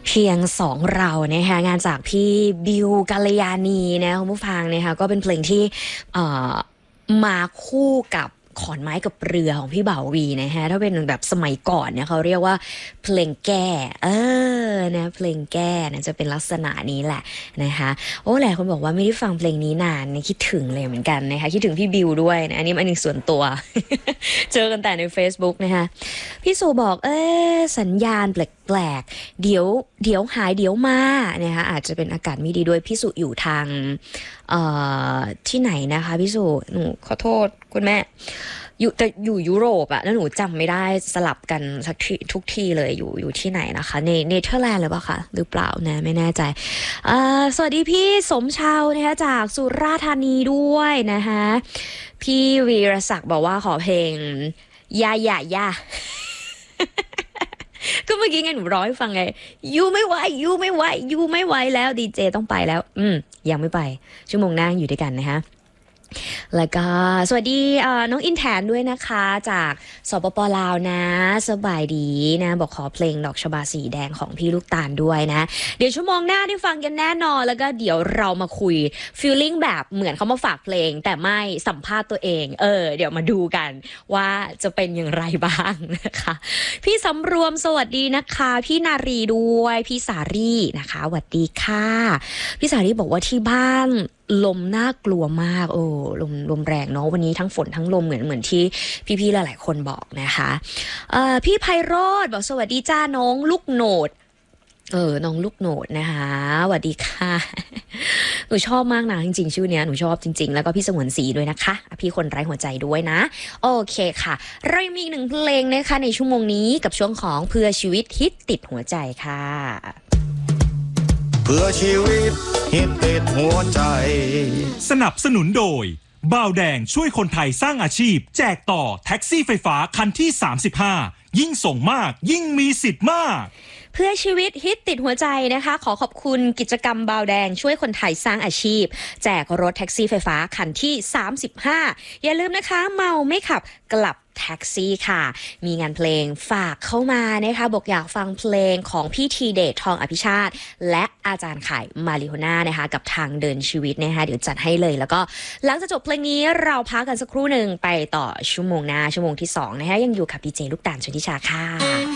เพียงสองเรานะคะงานจากพี่บิวกัลยาณีนะคุณผู้ฟังนะคะก็เป็นเพลงที่เอ่อมาคู่กับขอนไม้กับเรือของพี่บ่าววีนะฮะถ้าเป็นแบบสมัยก่อนเนี่ยเขาเรียกว่าเพลงแก้นะเพลงแก้นะจะเป็นลักษณะนี้แหละนะคะโอ้หลายคนบอกว่าไม่ได้ฟังเพลงนี้นานนะคิดถึงเลยเหมือนกันนะคะคิดถึงพี่บิวด้วยนะอันนี้อันหนึ่งส่วนตัว เจอกันแต่ใน Facebook นะคะพี่สุบอกสัญญาณแปลกๆเดี๋ยวหายเดี๋ยวมานะคะอาจจะเป็นอากาศไม่ดีด้วยพี่สุอยู่ทางที่ไหนนะคะพี่สุหนูขอโทษคุณแม่อยู่ยุโรปอะแล้วหนูจำไม่ได้สลับกันสักทีทุกที่เลยอยู่ที่ไหนนะคะในเนเธอร์แลนด์หรือเปล่าคะหรือเปล่านะไม่แน่ใจสวัสดีพี่สมชาวนะคะจากสุราษฎร์ธานีด้วยนะคะพี่วีรศักดิ์บอกว่าขอเพลงยาก็เมื่อกี้ไงหนูร้องให้ฟังไงยูไม่ไหวแล้วดีเจต้องไปแล้วยังไม่ไปชั่วโมงหน้าอยู่ด้วยกันนะคะแล้วก็สวัสดีน้องอินแทนด้วยนะคะจากสปป.ลาวนะสบายดีนะบอกขอเพลงดอกชบาสีแดงของพี่ลูกตาลด้วยนะเดี๋ยวชั่วโมงหน้าได้ฟังกันแน่นอนแล้วก็เดี๋ยวเรามาคุยฟีลลิ่งแบบเหมือนเขามาฝากเพลงแต่ไม่สัมภาษณ์ตัวเองเดี๋ยวมาดูกันว่าจะเป็นอย่างไรบ้างนะคะพี่สำรวมสวัสดีนะคะพี่นารีด้วยพี่สารีนะคะสวัสดีค่ะพี่สารีบอกว่าที่บ้านลมน่ากลัวมากลมแรงเนาะวันนี้ทั้งฝนทั้งลมเหมือนที่พี่ๆหลายๆคนบอกนะคะพี่ไพโรจน์บอกสวัสดีจ้าน้องลูกโหนดน้องลูกโหนดนะคะสวัสดีค่ะหนูชอบมากนะจริงๆชื่อเนี้ยหนูชอบจริงๆแล้วก็พี่สงวนศรีด้วยนะคะพี่คนไร้หัวใจด้วยนะโอเคค่ะเรายังมีอีกหนึ่งเพลงนะคะในชั่วโมงนี้กับช่วงของเพื่อชีวิตฮิตติดหัวใจค่ะเพื่อชีวิตฮิตติดหัวใจสนับสนุนโดยบ่าวแดงช่วยคนไทยสร้างอาชีพแจกต่อแท็กซี่ไฟฟ้าคันที่35ยิ่งส่งมากยิ่งมีสิทธิ์มากเพื่อชีวิตฮิตติดหัวใจนะคะขอขอบคุณกิจกรรมบ่าวแดงช่วยคนไทยสร้างอาชีพแจกรถแท็กซี่ไฟฟ้าคันที่35อย่าลืมนะคะเมาไม่ขับกลับแท็กซี่ค่ะมีงานเพลงฝากเข้ามานะคะบอกอยากฟังเพลงของพี่ทีเดชทองอภิชาติและอาจารย์ไข่มาริโฮน่านะคะกับทางเดินชีวิตนะคะเดี๋ยวจัดให้เลยแล้วก็หลังจากจบเพลงนี้เราพักกันสักครู่หนึ่งไปต่อชั่วโมงหน้าชั่วโมงที่2นะคะยังอยู่กับดีเจลูกตาลชนทิชาค่ะ